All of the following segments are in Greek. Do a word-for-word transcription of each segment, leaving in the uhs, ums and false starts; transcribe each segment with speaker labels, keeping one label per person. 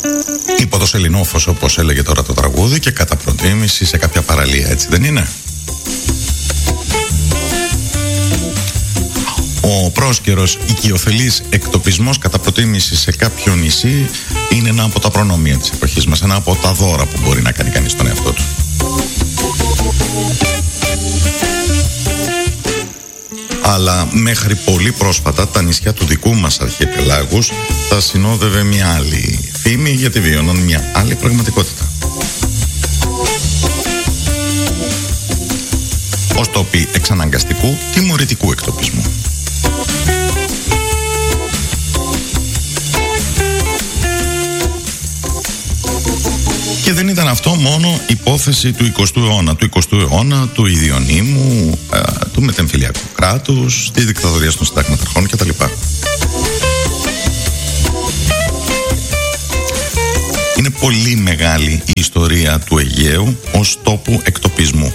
Speaker 1: Υπό το Σεληνόφος, όπως έλεγε τώρα το τραγούδι, και κατά προτίμηση σε κάποια παραλία, έτσι δεν είναι? Ο πρόσκαιρος οικειοθελής εκτοπισμός κατά προτίμηση σε κάποιο νησί είναι ένα από τα προνόμια της εποχής μας, ένα από τα δώρα που μπορεί να κάνει κανείς τον εαυτό του. Αλλά μέχρι πολύ πρόσφατα τα νησιά του δικού μας αρχιεπελάγους τα συνόδευε μια άλλη φήμη, γιατί βιώναν μια άλλη πραγματικότητα. Ως τόποι εξαναγκαστικού τιμωρητικού εκτοπισμού. Και δεν ήταν αυτό μόνο υπόθεση του εικοστού αιώνα, του εικοστού αιώνα, του ιδιονύμου, ε, του μετεμφυλιακού κράτους, της δικτατορίας των συνταγματαρχών κτλ. Είναι πολύ μεγάλη η ιστορία του Αιγαίου ως τόπου εκτοπισμού.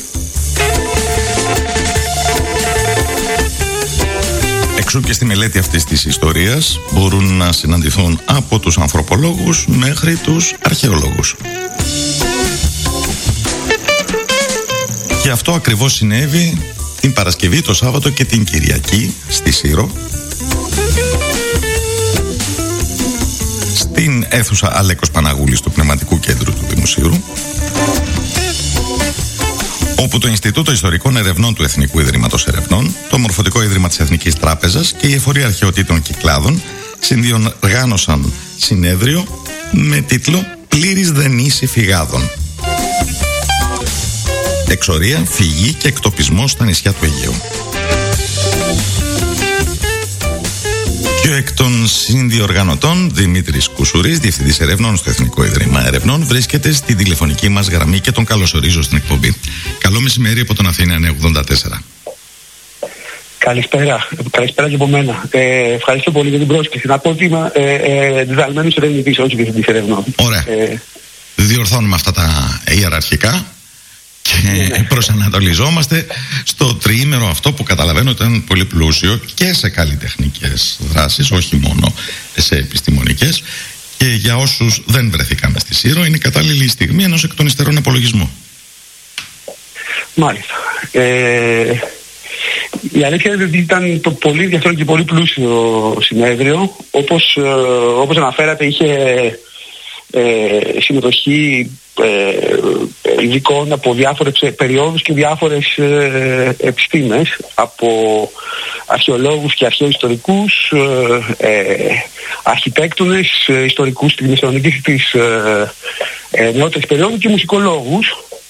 Speaker 1: Εξού και στη μελέτη αυτής της ιστορίας μπορούν να συναντηθούν από τους ανθρωπολόγους μέχρι τους αρχαιολόγους. Και αυτό ακριβώς συνέβη την Παρασκευή, το Σάββατο και την Κυριακή στη Σύρο, στην αίθουσα Αλέκος Παναγούλης του Πνευματικού Κέντρου του Δήμου Σύρου, όπου το Ινστιτούτο Ιστορικών Ερευνών του Εθνικού Ιδρύματος Ερευνών, το Μορφωτικό Ίδρυμα της Εθνικής Τράπεζας και η Εφορία Αρχαιοτήτων και Κλάδων συνδιοργάνωσαν συνέδριο με τίτλο «Πλήρης δενήση φυγάδων. Εξορία, φυγή και εκτοπισμός στα νησιά του Αιγαίου». Και ο εκ των συνδιοργανωτών, Δημήτρης Κουσουρής, Διευθυντής Ερευνών στο Εθνικό Ίδρυμα Ερευνών, βρίσκεται στη τηλεφωνική μας γραμμή και τον καλωσορίζω στην εκπομπή. Καλό μεσημέρι από τον Αθήνα εννιακόσια ογδόντα τέσσερα.
Speaker 2: Καλησπέρα. Καλησπέρα και από μένα. Ε, ευχαριστώ πολύ για την πρόσκληση. Να πω ότι είμαι ε, ε, διδαλμένος ερευνητής, όχι Διευθυντής Ερευνών.
Speaker 1: Ωραία. Ε, Διορθώνουμε αυτά τα ιεραρχικά και προσανατολιζόμαστε στο τριήμερο αυτό που καταλαβαίνω ότι ήταν πολύ πλούσιο και σε καλλιτεχνικές δράσεις, όχι μόνο σε επιστημονικές, και για όσους δεν βρεθήκαμε στη Σύρο είναι η κατάλληλη στιγμή ενός εκ των υστερών απολογισμού.
Speaker 2: Μάλιστα. Ε, η αλήθεια είναι ότι ήταν το πολύ ενδιαφέρον και πολύ πλούσιο συνέδριο. Όπως, ε, όπως αναφέρατε, είχε ε, συμμετοχή ε, ειδικών από διάφορες περιόδους και διάφορες ε, επιστήμες, από αρχαιολόγους και αρχαιοϊστορικούς, ε, ε, αρχιτέκτονες, ε, ιστορικούς της μεσαιωνικής της ε, ε, νεότερης περίοδου και μουσικολόγους.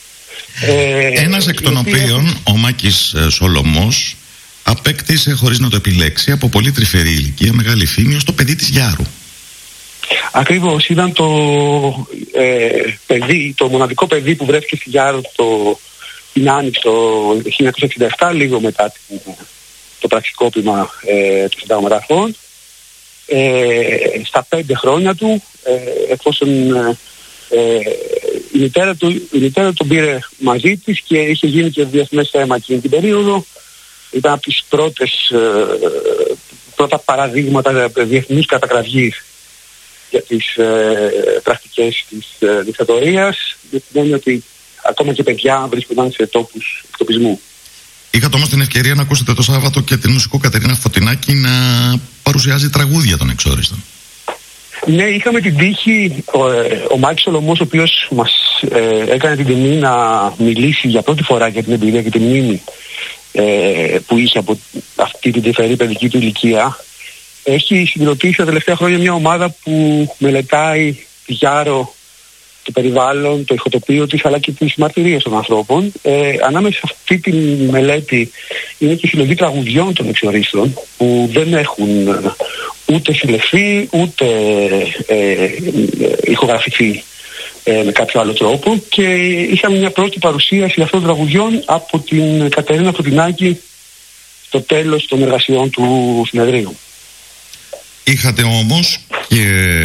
Speaker 1: Ε, Ένας εκ των οποίοι... οποίων, ο Μάκης Σολωμός, απέκτησε, χωρίς να το επιλέξει, από πολύ τρυφερή ηλικία μεγάλη φήμη ως το παιδί της Γιάρου.
Speaker 2: Ακριβώς, ήταν το ε, παιδί, το μοναδικό παιδί που βρέθηκε στη Γιάρο το, την Άνοιξη το χίλια εννιακόσια εξήντα επτά, λίγο μετά την, το πραξικόπημα ε, των συνταγματαρχών. Ε, στα πέντε χρόνια του, ε, εφόσον ε, η, μητέρα του, η μητέρα τον πήρε μαζί της και είχε γίνει και διεθνές θέμα εκείνη την περίοδο. Ήταν από τις πρώτες, ε, πρώτα παραδείγματα διεθνούς κατακραυγής για τις ε, πρακτικές της ε, δικτατορίας, γιατί σημαίνει ότι ακόμα και παιδιά βρίσκονταν σε τόπους εκτοπισμού.
Speaker 1: Είχατε όμως την ευκαιρία να ακούσετε το Σάββατο και την μουσικό Κατερίνα Φωτεινάκη να παρουσιάζει τραγούδια των εξόριστων.
Speaker 2: Ναι, είχαμε την τύχη, ο, ο Μάκης Σολωμός, ο οποίος μας ε, έκανε την τιμή να μιλήσει για πρώτη φορά για την εμπειρία και την μνήμη ε, που είχε από αυτή την τρυφερή παιδική του ηλικία. Έχει συγκροτήσει τα τελευταία χρόνια μια ομάδα που μελετάει τη Γιάρο, το περιβάλλον, το ηχοτοπίο της, αλλά και τις μαρτυρίες των ανθρώπων. Ε, ανάμεσα σε αυτή τη μελέτη είναι και η συλλογή τραγουδιών των εξορίστων, που δεν έχουν ούτε συλλεχθεί, ούτε ε, ε, ηχογραφηθεί ε, με κάποιο άλλο τρόπο. Και είχαμε μια πρώτη παρουσίαση αυτών των τραγουδιών από την Κατερίνα Φωτεινάκη στο τέλος των εργασιών του συνεδρίου. Είχατε
Speaker 1: όμως και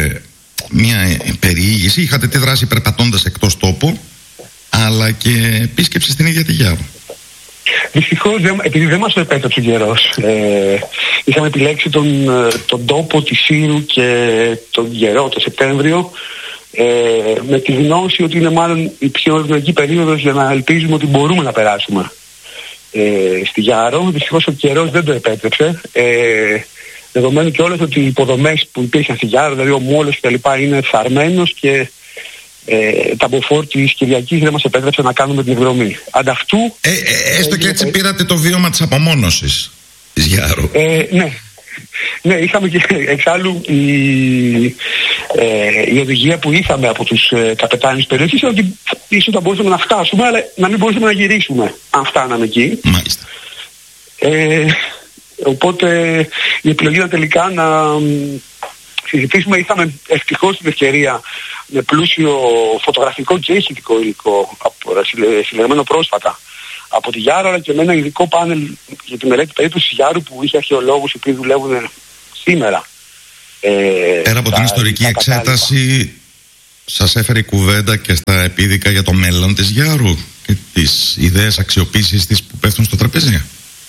Speaker 1: μια περιήγηση, είχατε τη δράση περπατώντας εκτός τόπου, αλλά και επίσκεψη στην ίδια τη Γιάρο.
Speaker 2: Δυστυχώς, επειδή δεν μας το επέτρεψε ο καιρός, ε, είχαμε επιλέξει τον, τον τόπο της Σύρου και τον καιρό, το Σεπτέμβριο, ε, με τη γνώση ότι είναι μάλλον η πιο ευνοϊκή περίοδος για να ελπίζουμε ότι μπορούμε να περάσουμε ε, στη Γιάρο. Δυστυχώς ο καιρός δεν το επέτρεψε. Ε, δεδομένου και όλες ότι οι υποδομές που υπήρχαν στη Γιάρο, δηλαδή ο μόλος και τα λοιπά, είναι φθαρμένος και Ε, τα μποφόρ της Κυριακής δεν μας επέτρεψε να κάνουμε την εκδρομή. Ανταυτού...
Speaker 1: Ε, ε, έστω και έτσι πήρατε το βίωμα της απομόνωσης της Γιάρου.
Speaker 2: Ε, ναι. Ναι, είχαμε και εξάλλου η, ε, η οδηγία που είχαμε από τους ε, καπετάνιους περιοχής είναι ότι ίσως θα μπορούσαμε να φτάσουμε, αλλά να μην μπορούσαμε να γυρίσουμε αν φτάναμε εκεί.
Speaker 1: Μάλιστα.
Speaker 2: Ε, οπότε η επιλογή ήταν τελικά να συζητήσουμε. Είχαμε ευτυχώς την ευκαιρία με πλούσιο φωτογραφικό και ηχητικό υλικό συλλεγμένο πρόσφατα από τη Γιάρο, αλλά και με ένα ειδικό πάνελ για τη μελέτη περίπτωσης Γιάρου που είχε αρχαιολόγους οι οποίοι δουλεύουν σήμερα. Ε,
Speaker 1: Πέρα από
Speaker 2: τα,
Speaker 1: την ιστορική
Speaker 2: τα
Speaker 1: εξέταση, σας έφερε η κουβέντα και στα επίδικα για το μέλλον της Γιάρου και τις ιδέες αξιοποίησης της που πέφτουν στο τραπέζι?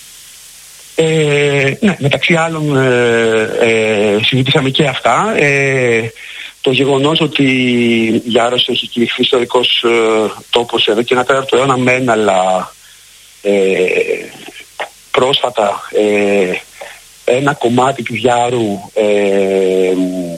Speaker 2: Ε, ναι, μεταξύ άλλων ε, ε, συζητήσαμε και αυτά. Ε, το γεγονός ότι η Γιάρος έχει κηρυχθεί ιστορικός ε, τόπος εδώ και ένα τέταρτο αιώνα μεν, αλλά ε, πρόσφατα ε, ένα κομμάτι του Γιάρου ε, ε,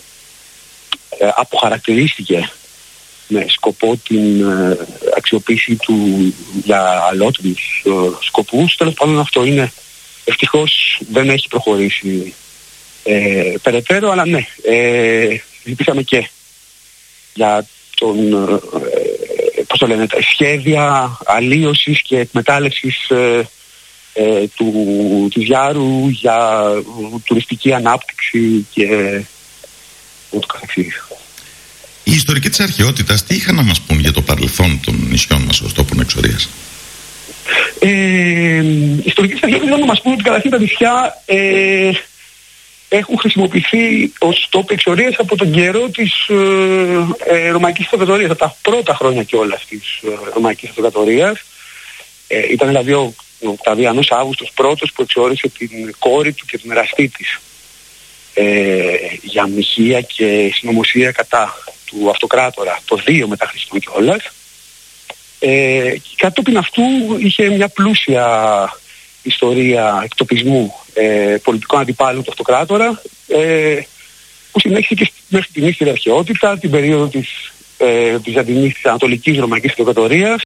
Speaker 2: αποχαρακτηρίστηκε με σκοπό την ε, αξιοποίηση του για αλότιμους ε, σκοπούς. Τέλος πάντων, αυτό είναι, ευτυχώς δεν έχει προχωρήσει ε, περαιτέρω, αλλά ναι, ε, ζητήσαμε και για τον, ε, πώς το λένε, τα σχέδια αλλίωσης και εκμετάλλευσης ε, ε, του, του Γιάρου για τουριστική ανάπτυξη και ούτω καθεξής.
Speaker 1: Οι ιστορικοί της αρχαιότητας τι είχαν να μας πούν για το παρελθόν των νησιών μας ως τόπων εξορίας?
Speaker 2: Ε, οι ιστορικοί της αρχαιότητας είχαν να μας πούν ότι καταρχήν τα νησιά ε, έχουν χρησιμοποιηθεί ως τόποι εξορίας από τον καιρό της ε, ε, Ρωμαϊκής Αυτοκρατορίας, από τα πρώτα χρόνια κιόλας της ε, Ρωμαϊκής Αυτοκρατορίας. Ε, ήταν δηλαδή ο Οκταβιανός Αύγουστος πρώτος που εξόρισε την κόρη του και την εραστή της ε, για μοιχεία και συνωμοσία κατά του αυτοκράτορα, το δύο μετά Χριστού κιόλας. Ε, κατόπιν αυτού είχε μια πλούσια ιστορία εκτοπισμού ε, πολιτικών αντιπάλων του αυτοκράτορα, ε, που συνέχισε και μέχρι την ύστερη αρχαιότητα, την περίοδο της ε, Βυζαντινής, της Ανατολικής Ρωμαϊκής Αυτοκρατορίας,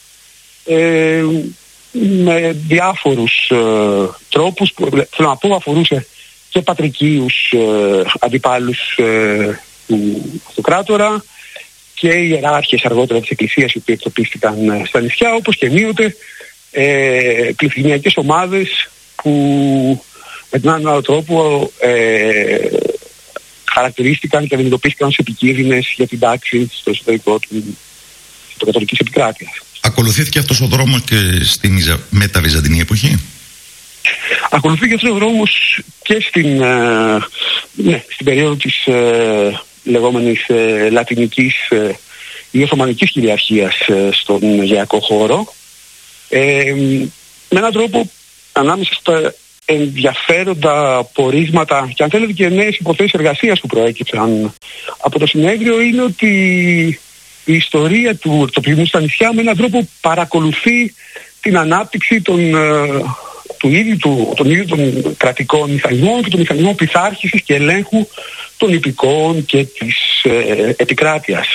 Speaker 2: ε, με διάφορους ε, τρόπους που θέλω να πω αφορούσε και πατρικίους ε, αντιπάλους ε, του αυτοκράτορα και οι ιεράρχες αργότερα της Εκκλησίας οι οποίοι εκτοπίστηκαν ε, στα νησιά, όπως και ενίοτε ε, πληθυσμιακές ομάδες που με τον έναν άλλο τρόπο ε, χαρακτηρίστηκαν και αντιμετωπίστηκαν ως επικίνδυνες για την τάξη στο εσωτερικό του κατολικής επικράτειας.
Speaker 1: Ακολουθήθηκε αυτός ο δρόμος και στην μεταβυζαντινή εποχή?
Speaker 2: Ακολουθήθηκε αυτός ο δρόμος και στην, ε, ναι, στην περίοδο της ε, λεγόμενης ε, λατινικής ε, ή οθωμανικής κυριαρχίας ε, στον γειακό χώρο, ε, με έναν τρόπο ανάμεσα στα ενδιαφέροντα πορίσματα και αν θέλετε και νέες υποθέσεις εργασίας που προέκυψαν από το συνέδριο είναι ότι η ιστορία του εκτοπισμού στα νησιά με έναν τρόπο παρακολουθεί την ανάπτυξη των, του ίδιου, του, των ίδιων των κρατικών μηχανισμών και των μηχανισμών πειθάρχησης και ελέγχου των υπηκόων και της ε, επικράτειας.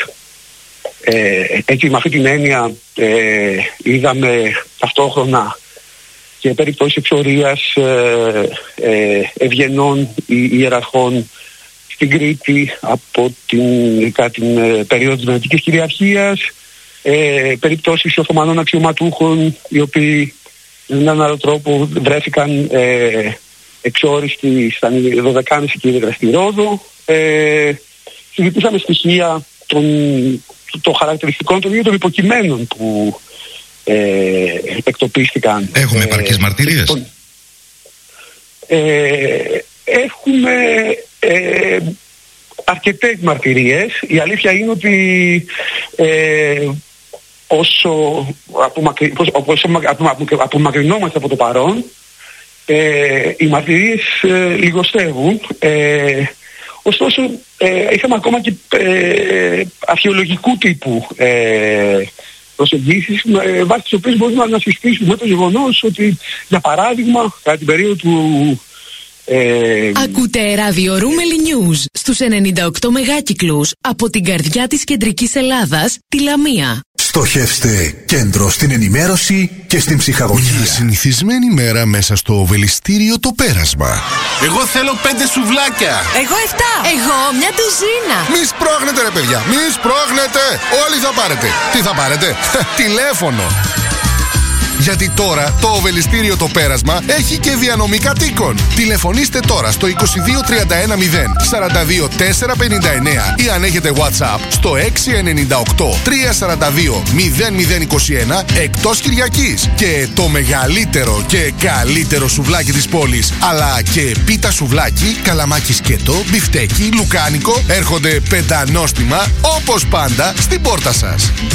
Speaker 2: Ε, έτσι με αυτή την έννοια ε, είδαμε ταυτόχρονα και περιπτώσεις εξορίας ε, ε, ευγενών ιεραρχών στην Κρήτη από την, κατά την ε, περίοδο της Βενετικής κυριαρχίας, ε, περιπτώσεις Οθωμανών αξιωματούχων οι οποίοι με έναν άλλο τρόπο βρέθηκαν ε, εξόριστοι στα Δωδεκάνηση και Ιδρυ στη Ρόδο. Ε, συζητήσαμε στοιχεία των, των χαρακτηριστικών των ίδιων των υποκειμένων που ε, εκτοπίστηκαν.
Speaker 1: Έχουμε επαρκείς ε, μαρτυρίες?
Speaker 2: Ε, έχουμε ε, αρκετές μαρτυρίες. Η αλήθεια είναι ότι ε, όσο απομακρυ, όσο απομακρυνόμαστε από το παρόν, ε, οι μαρτυρίες ε, λιγοστεύουν. Ε, ωστόσο, ε, είχαμε ακόμα και ε, αρχαιολογικού τύπου ε, προσεγγίσεις, ε, βάσει τις οποίες μπορούμε να συστήσουμε το γεγονός ότι, για παράδειγμα, κατά την περίοδο του... Ε...
Speaker 3: Ακούτε ραδιορούμελη News στους ενενήντα οκτώ μεγάκυκλους από την καρδιά της κεντρικής Ελλάδας, τη Λαμία.
Speaker 4: Στοχεύστε κέντρο στην ενημέρωση και στην ψυχαγωγία.
Speaker 5: Μια συνηθισμένη μέρα μέσα στο Οβελιστήριο το Πέρασμα.
Speaker 6: Εγώ θέλω πέντε σουβλάκια.
Speaker 3: Εγώ εφτά. Εγώ μια τουζίνα.
Speaker 5: Μη σπρώχνετε ρε παιδιά, μη σπρώχνετε. Όλοι θα πάρετε. Τι θα πάρετε? Τηλέφωνο. Γιατί τώρα το Οβελιστήριο το Πέρασμα έχει και διανομή κατοίκων. Τηλεφωνήστε τώρα στο είκοσι δύο τριάντα ένα μηδέν σαράντα δύο τετρακόσια πενήντα εννέα ή αν έχετε WhatsApp στο έξι εννιά οκτώ τρία σαράντα δύο μηδέν μηδέν είκοσι ένα εκτός Κυριακής. Και το μεγαλύτερο και καλύτερο σουβλάκι της πόλης, αλλά και πίτα σουβλάκι, καλαμάκι σκέτο, μπιφτέκι, λουκάνικο έρχονται πεντανόστιμα όπως πάντα στην πόρτα σας.